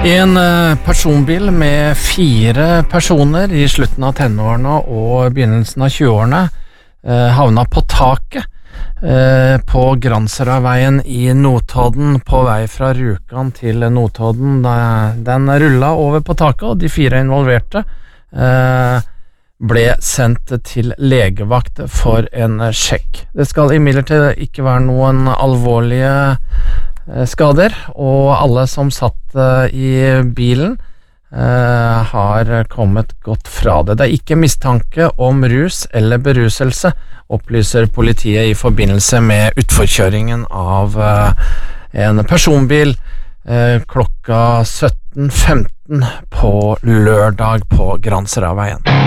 En personbil med 4 personer i slutten av tenårene og begynnelsen av 20-årene havna på taket på Gransherad-veien i Notodden på vei fra Rjukan til Notodden. Den rullet over på taket, og de 4 involverte ble sendt til legevakt for en sjekk. Det skal imidlertid ikke være noen alvorlige skader, og alle som satt i bilen har kommet godt fra det. Det er ikke mistanke om rus eller beruselse, opplyser politiet i forbindelse med utforkjøringen av en personbil klokka 17:15 på lørdag på Gransherad-veien.